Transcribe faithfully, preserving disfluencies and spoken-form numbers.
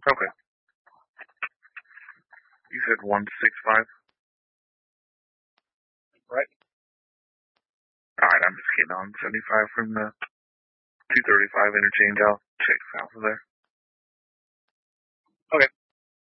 Okay. You said one six five? Right. Alright, I'm just getting on seventy-five from the two thirty-five interchange. I'll check south of there. Okay.